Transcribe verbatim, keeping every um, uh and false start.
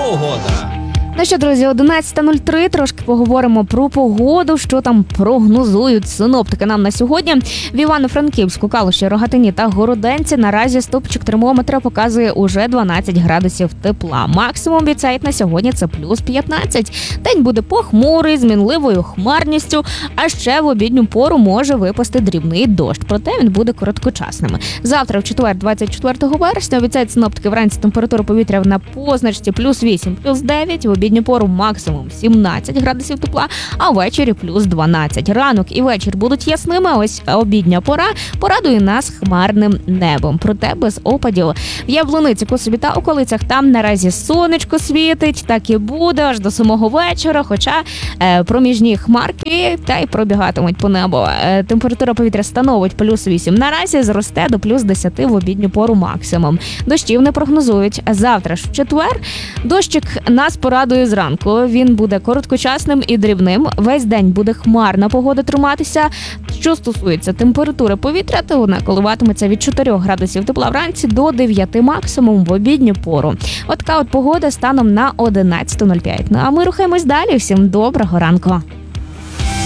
погода. Ну що, друзі, одинадцята нуль три, трошки поговоримо про погоду, що там прогнозують синоптики нам на сьогодні. В Івано-Франківську, Калуші, Рогатині та Городенці наразі стопчик термометра показує уже дванадцять градусів тепла. Максимум обіцяють на сьогодні це плюс п'ятнадцять. День буде похмурий, з мінливою хмарністю, а ще в обідню пору може випасти дрібний дощ, проте він буде короткочасним. Завтра, в четвер, двадцять четвертого вересня, обіцяють синоптики вранці температура повітря на позначці плюс вісім, плюс дев'ять, в обідню пору максимум сімнадцять градусів тепла, а ввечері плюс дванадцять. Ранок і вечір будуть ясними, ось обідня пора порадує нас хмарним небом. Проте без опадів. В Яблуниці, Косові та околицях там наразі сонечко світить, так і буде аж до самого вечора, хоча е, проміжні хмарки та й пробігатимуть по небу. Е, температура повітря становить плюс вісім. Наразі зросте до плюс десять в обідню пору максимум. Дощів не прогнозують. Завтра ж в четвер дощик нас порадує зранку. Він буде короткочасним і дрібним. Весь день буде хмарна погода триматися. Що стосується температури повітря, то вона коливатиметься від чотирьох градусів тепла вранці до дев'яти максимум в обідню пору. От така от погода станом на одинадцяту нуль п'ять. Ну а ми рухаємось далі. Всім доброго ранку.